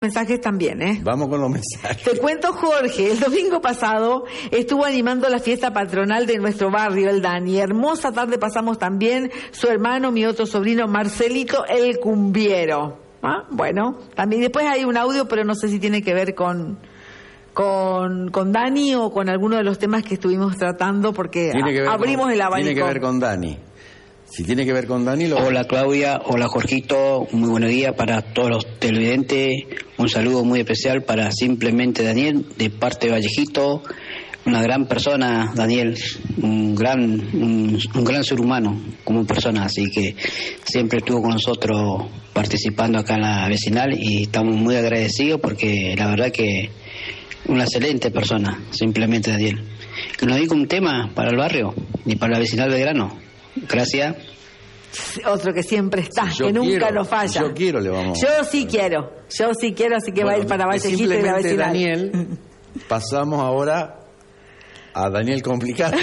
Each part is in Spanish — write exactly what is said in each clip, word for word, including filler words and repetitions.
mensajes también, ¿eh? Vamos con los mensajes. Te cuento, Jorge, el domingo pasado estuvo animando la fiesta patronal de nuestro barrio, el Dani. Hermosa tarde pasamos también, su hermano, mi otro sobrino, Marcelito, el cumbiero. ¿Ah? Bueno, también después hay un audio, pero no sé si tiene que ver con, con, con Dani o con alguno de los temas que estuvimos tratando, porque a, abrimos con, el abanico. Tiene que ver con Dani. Si tiene que ver con Dani, lo... Hola Claudia, hola Jorgito, muy buenos días para todos los televidentes, un saludo muy especial para simplemente Daniel, de parte de Vallejito, una gran persona Daniel, un gran, un, un gran ser humano como persona, así que siempre estuvo con nosotros participando acá en la vecinal y estamos muy agradecidos porque la verdad que una excelente persona, simplemente Daniel. Que nos diga un tema para el barrio y para la vecinal Belgrano. Gracias. Otro que siempre está, si que nunca quiero, nos falla. Yo quiero, le vamos. Yo sí quiero, yo sí quiero, así que bueno, va a ir para Vallejito y la vecinal. Daniel, pasamos ahora a Daniel complicado,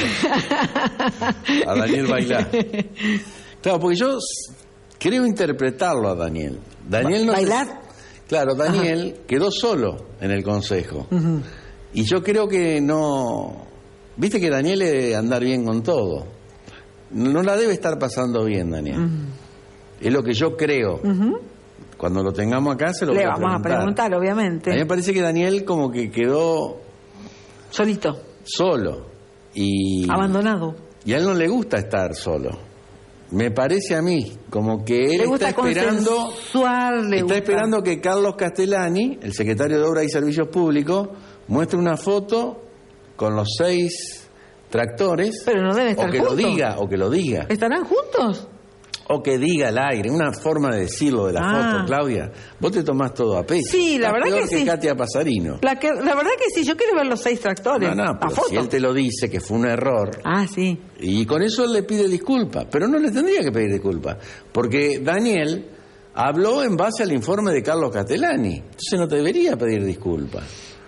a Daniel bailar. Claro, porque yo creo interpretarlo a Daniel. Daniel no ¿Bailar? Se... Claro, Daniel Ajá. quedó solo en el consejo. Uh-huh. Y yo creo que no... Viste que Daniel debe andar bien con todo. No la debe estar pasando bien, Daniel. Uh-huh. Es lo que yo creo. Uh-huh. Cuando lo tengamos acá se lo Le voy a vamos preguntar. a preguntar, obviamente. A mí me parece que Daniel como que quedó... Solito. Solo. Y... Abandonado. Y a él no le gusta estar solo. Me parece a mí, como que él le gusta está esperando... Le está gusta. esperando que Carlos Castellani, el secretario de Obras y Servicios Públicos, muestre una foto con los seis... tractores, pero no debe estar o que juntos. lo diga, o que lo diga. ¿Estarán juntos? O que diga al aire, una forma de decirlo de la ah. foto, Claudia. Vos te tomás todo a pecho. Sí, la Estás verdad peor que, que sí. Katia Pasarino. La, que, la verdad que sí, yo quiero ver los seis tractores. No, no, pero a foto. si él te lo dice que fue un error. Ah, sí. Y con eso él le pide disculpas, pero no le tendría que pedir disculpas, porque Daniel habló en base al informe de Carlos Castellani. Entonces no te debería pedir disculpas.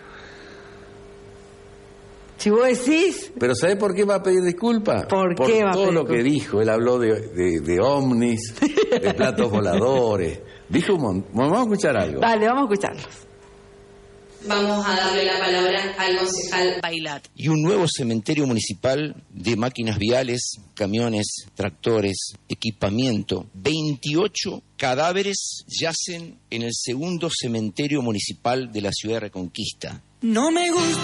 Si vos decís... Pero ¿sabés por qué va a pedir disculpas? ¿Por, por qué va a todo pedir lo que dijo. Él habló de, de, de ovnis, de platos voladores. Dijo un montón. Vamos a escuchar algo. Dale, vamos a escucharlos. Vamos a darle la palabra al concejal Bailat. Y un nuevo cementerio municipal de máquinas viales, camiones, tractores, equipamiento. veintiocho cadáveres yacen en el segundo cementerio municipal de la ciudad de Reconquista. No me gusta.